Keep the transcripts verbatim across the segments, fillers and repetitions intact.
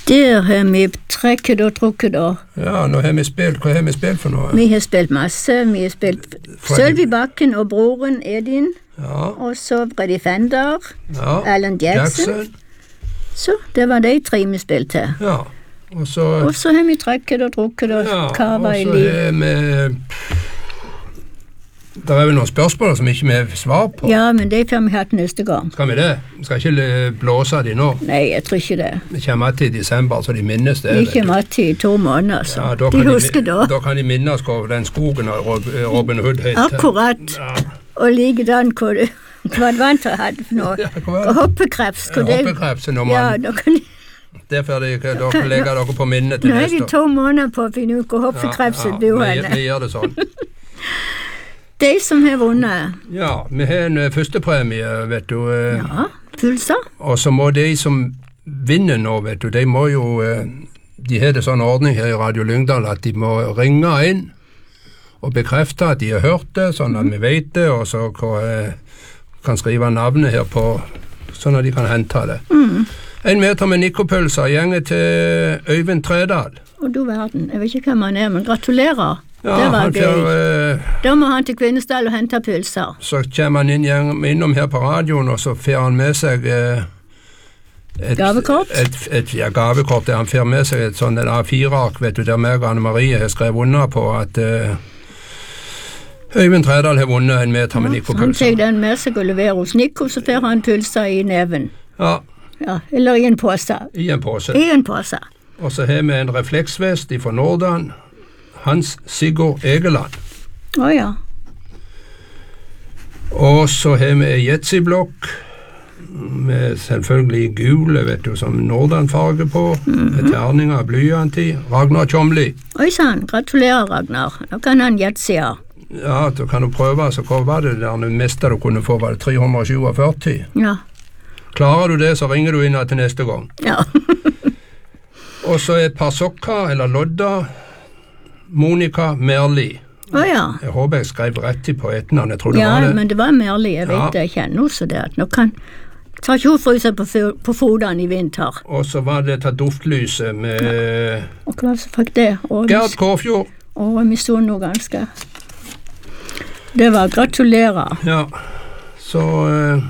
Der har vi trekket og trukket da. Ja, nå har vi spilt. Hva har vi spilt for noe? Vi har spilt masse. Vi har spilt Sølvi Bakken og broren Edin. Ja. Og så Freddie Fender. Ja. Alan Jackson. Jackson. Så det var de tre vi spilte. Ja. Og så, og så har vi trekket og trukket og ja, kava i liv. Og så har vi... Det er vel noen spørsmål som ikke vi har svar på. Ja, men det får vi hatt neste gang. Skal vi det? Vi skal ikke blåse de nå. Nei, jeg tror ikke det. Vi kommer til i desember, så de minnes det. Vi kommer til i to måneder, så ja, de husker de, da. Da kan de minnes hva den skogen av Robin Hood heter. Akkurat. Ja. Og likedan hva du hva vant jeg hadde for noe. Ja, hva hoppekreps. Ja, hoppekreps, når man... Ja, da kan de... Derfor de, dere legger dere på minnet til neste. Nå er de to måneder på å finne ut hva hoppekrebset bor henne. Ja, vi gjør det sånn. De som har vunnet. Ja, vi har en førstepremie, vet du. Ja, pulser. Og så må de som vinner nå, vet du, de må jo, de har det sånn ordning her i Radio Lyngdal at de må ringe inn og bekrefte at de har hørt det, sånn at mm. vi vet det, og så kan skrive navnet her på, sånn at de kan hente det. Mm. En meter med nikopølser gjenger til Øyvind Tredal. Og du verden, jeg vet ikke hvem han er, men gratulerer. Ja, det var gøy. Uh, da må han til Kvinesdal og hente pølser. Så kommer han inn, innom her på radioen, og så får han med seg uh, et gavekort. Et, et, et, ja, gavekort. Han får med seg et sånt A fire-ark, vet du, der meg og Anne Marie har skrevet under på at uh, Øyvind Tredal har vunnet en meter med nikopølser. Han tar den med seg og leverer hos Nico, så får han pølser i neven. Ja. Ja. Eller i en påse. I en påse. I en påse. Og så har vi en refleksvest fra Nordan. Hans Sigurd Egeland. Å oh, ja. Og så har vi Jetsi-blokk med selvfølgelig gule, vet du, som Nordan-farge på, mm-hmm. med terninger og blyant i. Ragnar Tjomli. Oi sann, gratulerer Ragnar. Nå kan han Jetsi ha. Ja, da kan du prøve, så hva var det der det meste du kunne få, var det tre hundre tjueførti? Ja. Klarer du det, så ringer du inn til neste gang. Ja. Og så et par sokker, eller lodder, Monica Merli. Å oh, ja. Jeg håper jeg skrev rett på etternavn, jeg tror det ja, var det. Ja, men det var Merli, jeg vet ja. det, jeg kjenner også det, at nå kan ta ikke fryse på, på fodene i vinter. Og så var det ta duftlyset med... Ja. Og hva så fikk det? Og Gerd Kårfjord. Å, vi så noe ganske. Det var gratulerer. Ja, så uh,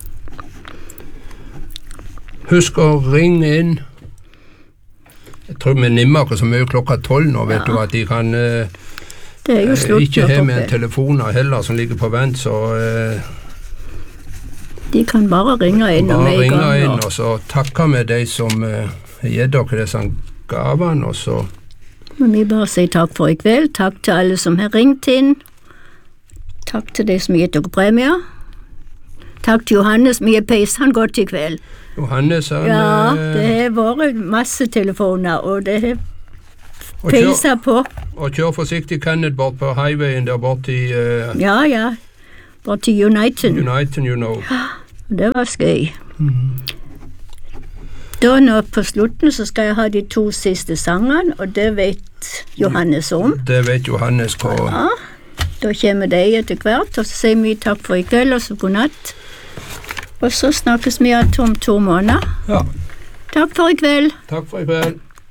husk å ringe inn. Jeg tror vi nimmer ikke så mye klokka tolv nå, vet ja. du, at de kan uh, det er jo slutt ikke ha med en telefoner heller som ligger på vent, så uh, de kan bare ringe inn bare og ringe inn, og så takker vi de som uh, gir dere disse gavene, og så men vi bare sier takk for i kveld, takk til alle som har ringt inn, takk til de som har gitt dere premier, takk til Johannes, vi har peist han godt i kveld. Johannes, han... Ja, det har vært masse telefoner, og det har peiset på. Og kjør forsiktig Kenneth bort på highwayen der bort i... Uh, ja, ja, bort til United. United, you know. Det var skøy. Mm. Da nå på slutten så skal jeg ha de to siste sangene, og det vet Johannes om. Det vet Johannes på. Ja, da kommer de etter hvert, og så sier vi takk for i kveld, og så god natt. Og så snakkes vi om to måneder. Ja. Takk for i kveld. Takk for i kveld.